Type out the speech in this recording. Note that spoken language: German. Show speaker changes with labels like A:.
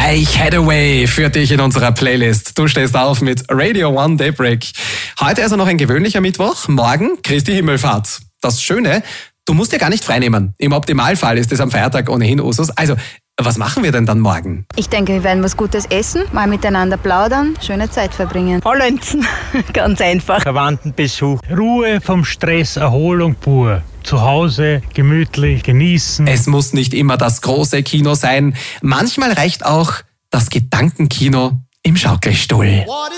A: Gleich Hathaway für dich in unserer Playlist. Du stehst auf mit Radio One Daybreak. Heute also noch ein gewöhnlicher Mittwoch, morgen Christi Himmelfahrt. Das Schöne, du musst dir gar nicht freinehmen. Im Optimalfall ist es am Feiertag ohnehin Usus. Also, was machen wir denn dann morgen?
B: Ich denke, wir werden was Gutes essen, mal miteinander plaudern, schöne Zeit verbringen.
C: Faulenzen, ganz einfach.
D: Verwandtenbesuch, Ruhe vom Stress, Erholung pur. Zu Hause gemütlich genießen.
A: Es muss nicht immer das große Kino sein. Manchmal reicht auch das Gedankenkino im Schaukelstuhl.